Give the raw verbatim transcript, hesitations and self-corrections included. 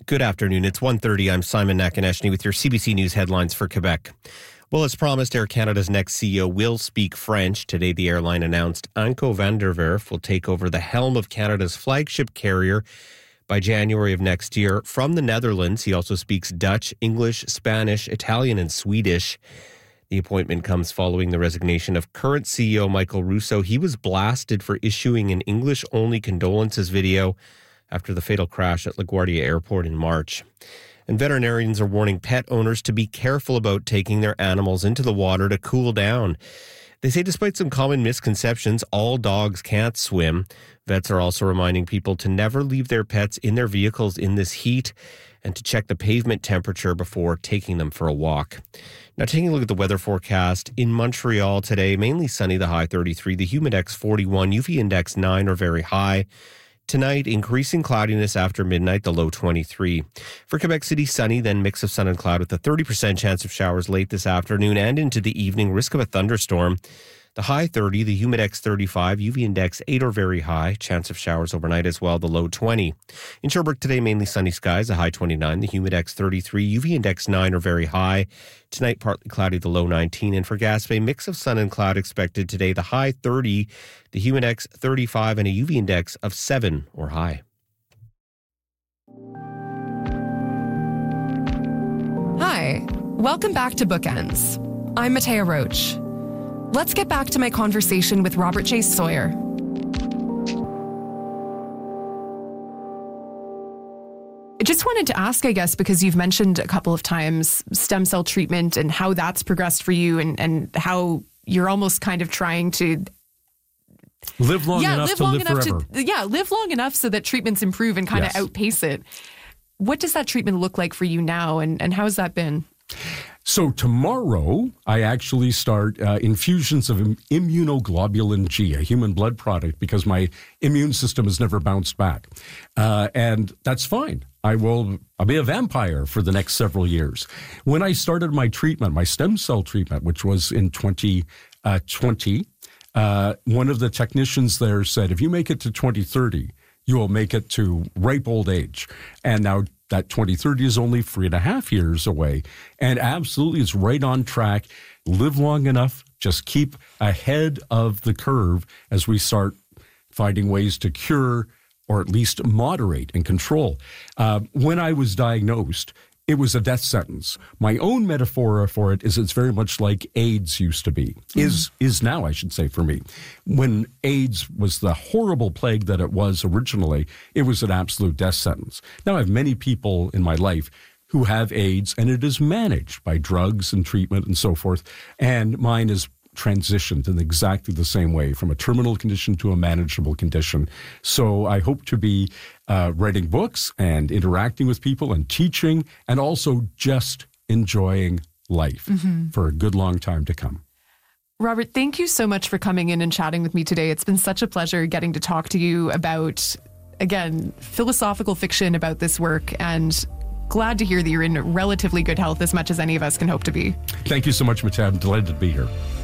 Good afternoon. It's one thirty. I'm Simon Nakaneshny with your C B C News headlines for Quebec. Well, as promised, Air Canada's next C E O will speak French. Today, the airline announced Anko van der Werf will take over the helm of Canada's flagship carrier by January of next year. From the Netherlands, he also speaks Dutch, English, Spanish, Italian, and Swedish. The appointment comes following the resignation of current C E O Michael Rousseau. He was blasted for issuing an English-only condolences video after the fatal crash at LaGuardia Airport in March. And veterinarians are warning pet owners to be careful about taking their animals into the water to cool down. They say despite some common misconceptions, all dogs can't swim. Vets are also reminding people to never leave their pets in their vehicles in this heat and to check the pavement temperature before taking them for a walk. Now, taking a look at the weather forecast, in Montreal today, mainly sunny, the high thirty-three, the humid index forty-one, U V index nine or very high. Tonight, increasing cloudiness after midnight, the low twenty-three. For Quebec City, sunny, then mix of sun and cloud with a thirty percent chance of showers late this afternoon and into the evening, risk of a thunderstorm. The high thirty, the humid index thirty-five, U V index eight or very high, chance of showers overnight as well, the low twenty. In Sherbrooke today, mainly sunny skies, the high twenty-nine, the humid index thirty-three, U V index nine or very high. Tonight, partly cloudy, the low nineteen. And for Gaspé, mix of sun and cloud expected today, the high thirty, the humid index thirty-five, and a U V index of seven or high. Hi, welcome back to Bookends. I'm Matea Roach. Let's get back to my conversation with Robert J. Sawyer. I just wanted to ask, I guess, because you've mentioned a couple of times stem cell treatment and how that's progressed for you and, and how you're almost kind of trying to live long yeah, enough live to long live enough forever. To, yeah, live long enough so that treatments improve and kind Yes. of outpace it. What does that treatment look like for you now, and, and how has that been? So tomorrow, I actually start uh, infusions of im- immunoglobulin G, a human blood product, because my immune system has never bounced back. Uh, and that's fine. I will I'll be a vampire for the next several years. When I started my treatment, my stem cell treatment, which was in twenty twenty, uh, one of the technicians there said, if you make it to twenty thirty, you will make it to ripe old age. And now that twenty thirty is only three and a half years away. And absolutely, it's right on track. Live long enough. Just keep ahead of the curve as we start finding ways to cure or at least moderate and control. Uh, when I was diagnosed, it was a death sentence. My own metaphor for it is it's very much like AIDS used to be, mm-hmm. is is now, I should say, for me. When AIDS was the horrible plague that it was originally, it was an absolute death sentence. Now I have many people in my life who have AIDS, and it is managed by drugs and treatment and so forth, and mine is transitioned in exactly the same way, from a terminal condition to a manageable condition. So I hope to be uh, writing books and interacting with people and teaching and also just enjoying life mm-hmm. for a good long time to come. Robert, thank you so much for coming in and chatting with me today. It's been such a pleasure getting to talk to you about, again, philosophical fiction about this work, and glad to hear that you're in relatively good health, as much as any of us can hope to be. Thank you so much, Matea. I'm delighted to be here.